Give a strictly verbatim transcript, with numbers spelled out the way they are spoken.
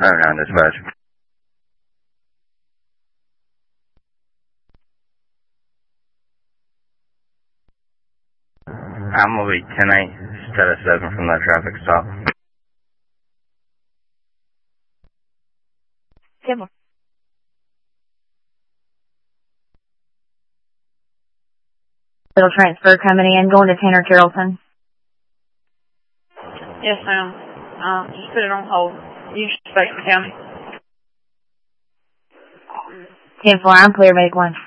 Turn around, dispatch. I'm going to be ten eight instead of seven from that traffic stop. ten four. Little transfer coming in, going to Tanner Carrollton. Yes, ma'am. Um, just put it on hold. You should expect the county. ten four, I'm clear, make one.